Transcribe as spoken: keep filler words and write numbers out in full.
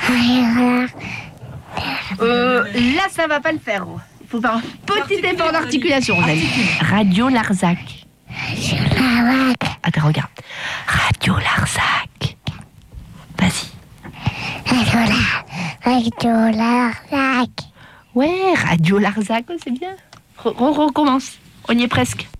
Euh, là, ça va pas le faire. Il faut faire un petit effort d'articulation, Rosalie. Radio Larzac. Attends, regarde. Radio Larzac. Vas-y. Radio Larzac. Ouais, Radio Larzac, c'est bien. Re- re- recommence. On y est presque.